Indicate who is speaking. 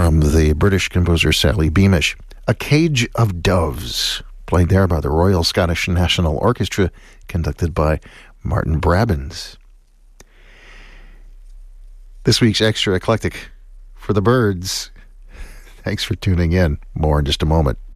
Speaker 1: from the British composer Sally Beamish. A Cage of Doves, played there by the Royal Scottish National Orchestra, conducted by Martin Brabbins. This week's Extra Eclectic for the Birds. Thanks for tuning in. More in just a moment.